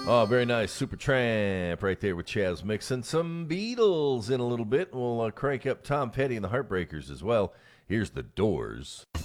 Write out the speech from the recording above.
Oh, very nice. Supertramp right there with Chaz mixing some Beatles in a little bit. We'll crank up Tom Petty and the Heartbreakers as well. Here's the Doors.